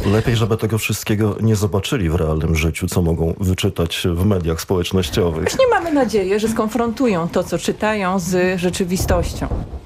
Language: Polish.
Lepiej, żeby tego wszystkiego nie zobaczyli w realnym życiu, co mogą wyczytać w mediach społecznościowych. Właśnie mamy nadzieję, że skonfrontują to, co czytają, z rzeczywistością.